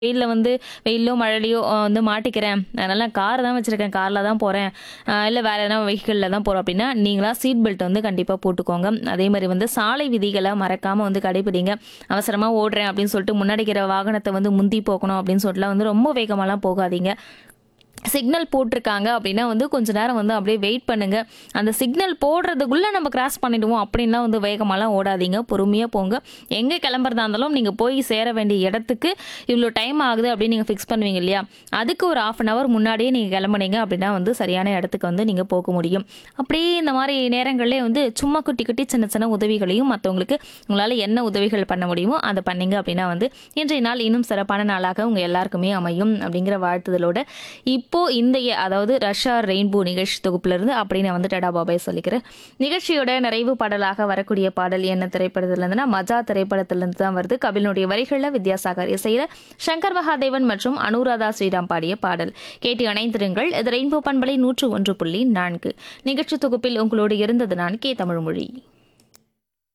வெயில்ல வந்து வெயில்லோ, மழையிலயோ வந்து மாட்டிக்கிறேன். அதனால நான் கார் தான் வச்சிருக்கேன். கார்ல தான் போறேன். இல்ல வேற எதனா வெஹிக்கிள்ல தான் போறோம் அப்படின்னா, நீங்களா சீட் பெல்ட் வந்து கண்டிப்பா போட்டுக்கோங்க. அதே மாரி வந்து சாலை விதிகள மறக்காம வந்து கடைபிடிங்க. அவசரமா ஓடுறேன் அப்படின்னு சொல்லிட்டு முன்னாடி இருக்கிற வாகனத்த வந்து முந்தி போகணும் அப்படின்னு சொல்லிட்டுலாம் வந்து ரொம்ப வேகமாலாம் போகாதீங்க. சிக்னல் போட்டிருக்காங்க அப்படின்னா வந்து கொஞ்ச நேரம் வந்து அப்படியே வெயிட் பண்ணுங்க. அந்த சிக்னல் போடுறதுக்குள்ள நம்ம கிராஸ் பண்ணிடுவோம் அப்படின்லாம் வந்து வேகமாலாம் ஓடாதீங்க. பொறுமையா போங்க. எங்க கிளம்புறதா இருந்தாலும் நீங்க போய் சேர வேண்டிய இடத்துக்கு இவ்வளோ டைம் ஆகுது அப்படின்னு நீங்க ஃபிக்ஸ் பண்ணுவீங்க இல்லையா? அதுக்கு ஒரு 1/2 அன் ஹவர் முன்னாடியே நீங்க கிளம்புனீங்க அப்படின்னா வந்து சரியான இடத்துக்கு வந்து நீங்க போக முடியும். அப்படியே இந்த மாரி நேரங்கள்லயே வந்து சும்மா குட்டி குட்டி சின்ன சின்ன உதவிகளையும் மத்தவங்களுக்கு உங்களால என்ன உதவிகள் பண்ண முடியுமோ அத பண்ணீங்க அப்படின்னா வந்து இன்றைய நாள் இன்னும் சிறப்பான நாளாக உங்க எல்லாருக்குமே அமையும் அப்படிங்கிற வாழ்த்துதலோட இப்போ இந்த அதாவது ரஷ்யா ரெயின்போ நிகழ்ச்சி தொகுப்புல இருந்து அப்படி நான் வந்து டடா பாபாய் சொல்லிக்கிறேன். நிகழ்ச்சியோட நிறைவு பாடலாக வரக்கூடிய பாடல் என்ன திரைப்படத்துல இருந்துன்னா மஜா திரைப்படத்துல இருந்து தான் வருது. கபிலனுடைய வரிகள்ல வித்யாசாகர் இசையில சங்கர் மகாதேவன் மற்றும் அனுராதா ஸ்ரீராம் பாடிய பாடல் கேட்டு இணைந்திருங்கள். இது ரெயின்போ பண்பலை 101.4 நிகழ்ச்சி தொகுப்பில் உங்களோடு இருந்தது நான் கே தமிழ்மொழி.